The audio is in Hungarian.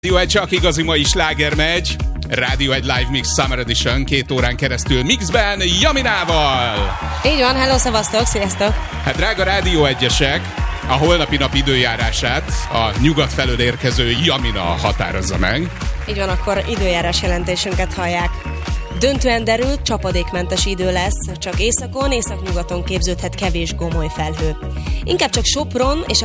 Rádió 1 csak igazi mai sláger megy. Rádió 1 Live Mix Summer Edition 2 órán keresztül mixben Jaminával. Így van, hello, szevasztok, sziasztok! Hát drága Rádió 1-esek, a holnapi nap időjárását a nyugat felől érkező Jamina határozza meg. Így van, akkor időjárás jelentésünket hallják. Döntően derült, csapadékmentes idő lesz, csak északon, északnyugaton képződhet kevés gomoly felhő. Inkább csak Sopron és